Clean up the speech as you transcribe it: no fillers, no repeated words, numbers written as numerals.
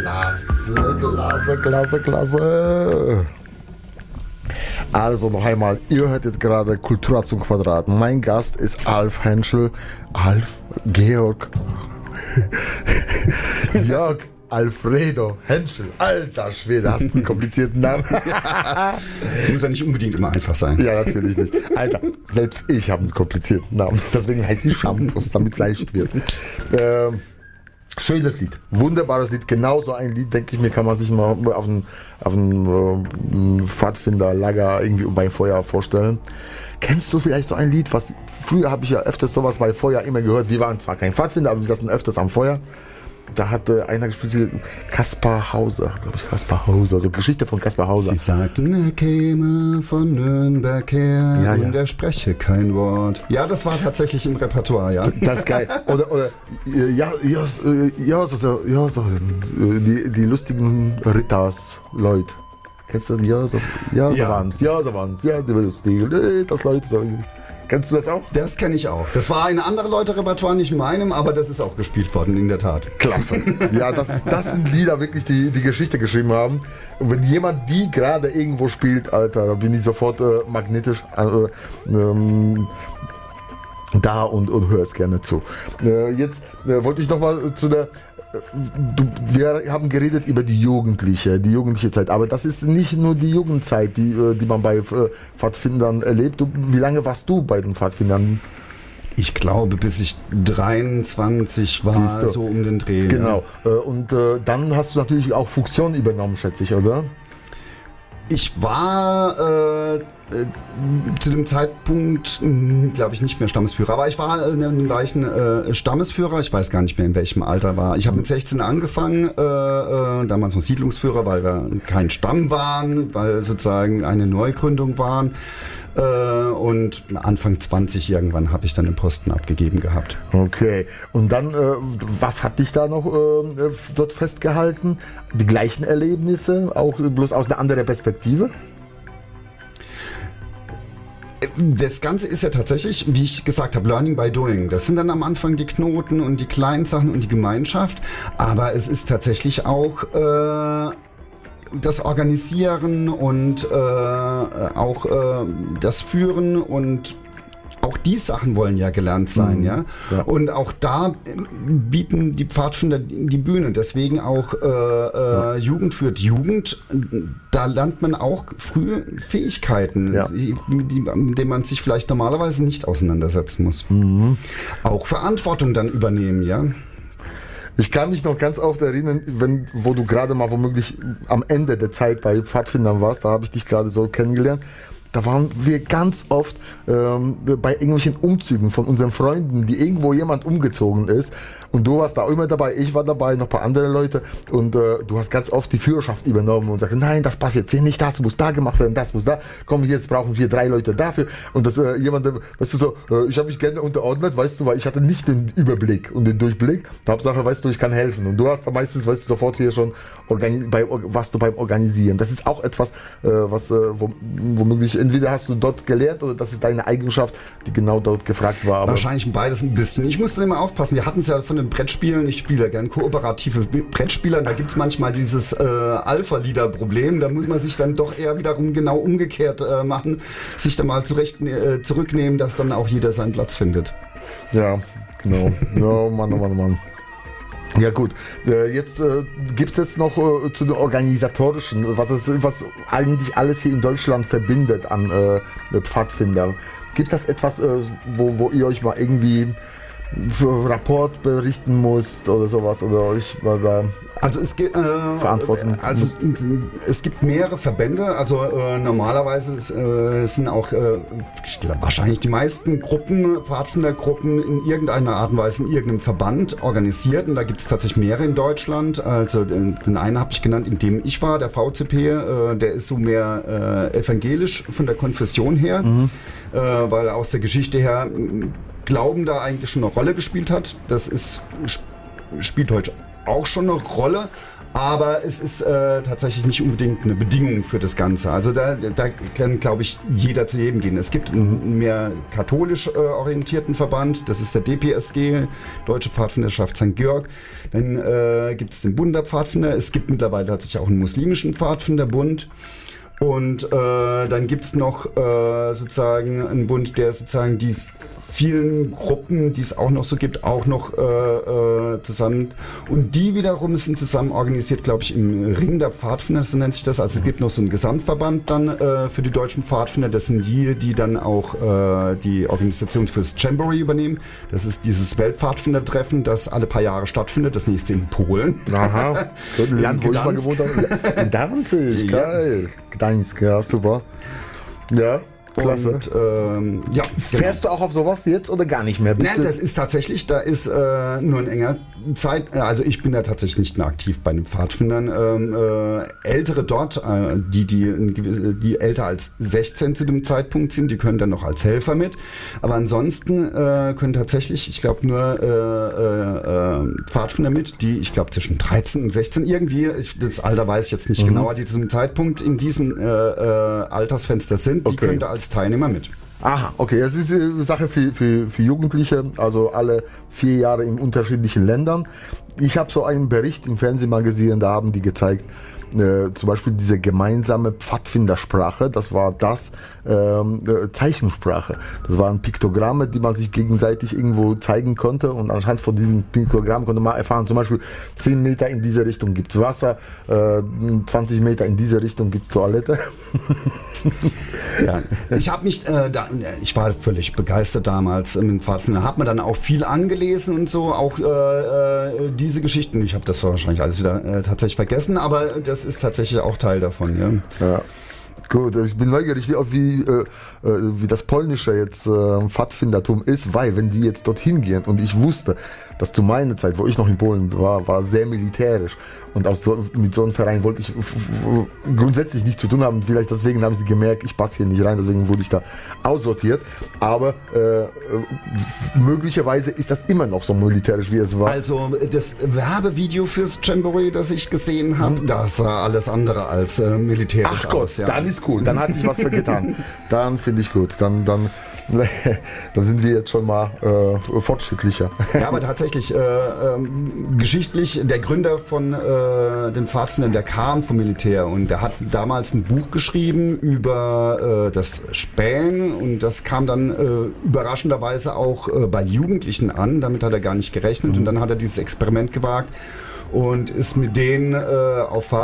Klasse. Also noch einmal, ihr hört jetzt gerade Kultura zum Quadrat. Mein Gast ist Alf Henschel, Georg, Jörg Alfredo Henschel. Alter Schwede, hast du einen komplizierten Namen? Muss ja nicht unbedingt immer einfach sein. Ja, natürlich nicht. Alter, selbst ich habe einen komplizierten Namen. Deswegen heißt sie Shampoos, damit es leicht wird. Schönes Lied, wunderbares Lied. Genau so ein Lied, denke ich mir, kann man sich mal auf einen Pfadfinderlager irgendwie bei Feuer vorstellen. Kennst du vielleicht so ein Lied, was früher habe ich ja öfters sowas bei Feuer immer gehört. Wir waren zwar kein Pfadfinder, aber wir saßen öfters am Feuer. Da hatte einer gespielt, Kaspar Hauser, glaube ich, Kaspar Hauser, so Geschichte von Kaspar Hauser. Sie sagten, er käme von Nürnberg her und er spreche kein Wort. Ja, das war tatsächlich im Repertoire, ja. Das ist geil. Oder die lustigen Ritters, Leute. Kennst du das? Ja, so waren's, die lustigen, das Leute so. Kennst du das auch? Das kenne ich auch. Das war eine andere Leute-Repertoire, nicht meinem, aber das ist auch gespielt worden, in der Tat. Klasse. Ja, das sind Lieder wirklich, die Geschichte geschrieben haben. Und wenn jemand die gerade irgendwo spielt, Alter, dann bin ich sofort magnetisch da und höre es gerne zu. Jetzt wollte ich nochmal zu der... Wir haben geredet über die jugendliche Zeit, aber das ist nicht nur die Jugendzeit, die man bei Pfadfindern erlebt. Wie lange warst du bei den Pfadfindern? Ich glaube, bis ich 23 war, so um den Dreh. Genau. Ja. Und dann hast du natürlich auch Funktion übernommen, schätze ich, oder? Ich war zu dem Zeitpunkt, glaube ich, nicht mehr Stammesführer, aber ich war in einem Weichen Stammesführer. Ich weiß gar nicht mehr, in welchem Alter war. Ich habe mit 16 angefangen, damals noch Siedlungsführer, weil wir kein Stamm waren, weil sozusagen eine Neugründung waren. Und Anfang 20 irgendwann habe ich dann den Posten abgegeben gehabt. Okay. Und dann, was hat dich da noch dort festgehalten? Die gleichen Erlebnisse, auch bloß aus einer anderen Perspektive? Das Ganze ist ja tatsächlich, wie ich gesagt habe, Learning by Doing. Das sind dann am Anfang die Knoten und die kleinen Sachen und die Gemeinschaft. Aber es ist tatsächlich auch das Organisieren und auch das Führen und auch die Sachen wollen ja gelernt sein, ja? Und auch da bieten die Pfadfinder die Bühne. Deswegen auch Jugend führt Jugend. Da lernt man auch früh Fähigkeiten, mit denen man sich vielleicht normalerweise nicht auseinandersetzen muss. Auch Verantwortung dann übernehmen, ja. Ich kann mich noch ganz oft erinnern, wo du gerade mal womöglich am Ende der Zeit bei Pfadfindern warst, da habe ich dich gerade so kennengelernt. Da waren wir ganz oft bei irgendwelchen Umzügen von unseren Freunden, die irgendwo jemand umgezogen ist. Und du warst da immer dabei, ich war dabei, noch ein paar andere Leute. Und du hast ganz oft die Führerschaft übernommen und sagst, nein, das passt jetzt hier nicht, das muss da gemacht werden, das muss da. Komm, jetzt brauchen wir 3 Leute dafür. Und das jemand, weißt du so, ich habe mich gerne unterordnet, weißt du, weil ich hatte nicht den Überblick und den Durchblick. Hauptsache, weißt du, ich kann helfen. Und du hast da meistens, weißt du, sofort hier schon warst du beim Organisieren. Das ist auch etwas, was womöglich entweder hast du dort gelernt oder das ist deine Eigenschaft, die genau dort gefragt war. Aber wahrscheinlich beides ein bisschen. Ich musste immer aufpassen. Wir hatten es ja von den Brettspielen. Ich spiele ja gern kooperative Brettspieler. Da gibt es manchmal dieses Alpha-Leader-Problem. Da muss man sich dann doch eher wiederum genau umgekehrt machen. Sich dann mal zurücknehmen, dass dann auch jeder seinen Platz findet. Ja, genau. Oh Mann, oh Mann, oh Mann. Ja gut, jetzt gibt es noch zu den organisatorischen, was eigentlich alles hier in Deutschland verbindet an Pfadfinder. Gibt es etwas, wo ihr euch mal irgendwie für Rapport berichten musst oder sowas oder euch mal da verantworten? Also es gibt mehrere Verbände, also normalerweise sind auch wahrscheinlich die meisten Pfadfindergruppen in irgendeiner Art und Weise in irgendeinem Verband organisiert und da gibt es tatsächlich mehrere in Deutschland. Also den einen habe ich genannt, in dem ich war, der VCP, der ist so mehr evangelisch von der Konfession her, weil aus der Geschichte her Glauben da eigentlich schon eine Rolle gespielt hat. Das spielt heute auch schon eine Rolle. Aber es ist tatsächlich nicht unbedingt eine Bedingung für das Ganze. Also da kann, glaube ich, jeder zu jedem gehen. Es gibt einen mehr katholisch orientierten Verband, das ist der DPSG, Deutsche Pfadfinderschaft St. Georg. Dann gibt es den Bund der Pfadfinder. Es gibt mittlerweile tatsächlich auch einen muslimischen Pfadfinderbund. Und dann gibt es noch sozusagen einen Bund, der sozusagen die vielen Gruppen, die es auch noch so gibt, auch noch zusammen. Und die wiederum sind zusammen organisiert, glaube ich, im Ring der Pfadfinder, so nennt sich das. Also es gibt noch so einen Gesamtverband dann für die deutschen Pfadfinder. Das sind die dann auch die Organisation fürs Jamboree übernehmen. Das ist dieses Weltpfadfindertreffen, das alle paar Jahre stattfindet. Das nächste in Polen. Aha, so ein Land, wo ich mal gewohnt habe. Danzig, geil. Gdańsk, ja, super. Ja. Klasse. Und, ja, fährst du auch auf sowas jetzt oder gar nicht mehr? Nein, das ist tatsächlich, da ist nur ein enger Zeit, also ich bin da tatsächlich nicht mehr aktiv bei den Pfadfindern. Ältere dort, die älter als 16 zu dem Zeitpunkt sind, die können dann noch als Helfer mit. Aber ansonsten können tatsächlich, ich glaube, nur Pfadfinder mit, die, ich glaube, zwischen 13 und 16 irgendwie, das Alter weiß ich jetzt nicht genau, die zu diesem Zeitpunkt in diesem Altersfenster sind, die können da als Teilnehmer mit. Aha, okay. Es ist eine Sache für Jugendliche, also alle 4 Jahre in unterschiedlichen Ländern. Ich habe so einen Bericht im Fernsehmagazin, da haben die gezeigt, zum Beispiel diese gemeinsame Pfadfindersprache, das war Zeichensprache. Das waren Piktogramme, die man sich gegenseitig irgendwo zeigen konnte und anhand von diesen Piktogrammen konnte man erfahren, zum Beispiel 10 Meter in diese Richtung gibt's Wasser, 20 Meter in diese Richtung gibt's Toilette. Ja, ich war völlig begeistert damals mit dem Pfadfinder, habe mir dann auch viel angelesen und so, auch diese Geschichten, ich habe das wahrscheinlich alles wieder tatsächlich vergessen, aber das ist tatsächlich auch Teil davon. Ja. Gut, ich bin neugierig, wie das polnische jetzt Pfadfindertum ist, weil wenn die jetzt dorthin gehen und ich wusste, dass zu meiner Zeit, wo ich noch in Polen war sehr militärisch und mit so einem Verein wollte ich grundsätzlich nichts zu tun haben. Vielleicht deswegen haben sie gemerkt, ich passe hier nicht rein, deswegen wurde ich da aussortiert. Aber möglicherweise ist das immer noch so militärisch, wie es war. Also das Werbevideo fürs Jamboree, das ich gesehen habe, das sah alles andere als militärisch aus. Ja. Dann ist cool, dann hat sich was getan. Dann finde ich gut, dann sind wir jetzt schon mal fortschrittlicher. Ja, aber tatsächlich, geschichtlich, der Gründer von den Pfadfindern, der kam vom Militär und der hat damals ein Buch geschrieben über das Spähen und das kam dann überraschenderweise auch bei Jugendlichen an, damit hat er gar nicht gerechnet und dann hat er dieses Experiment gewagt und ist mit denen auf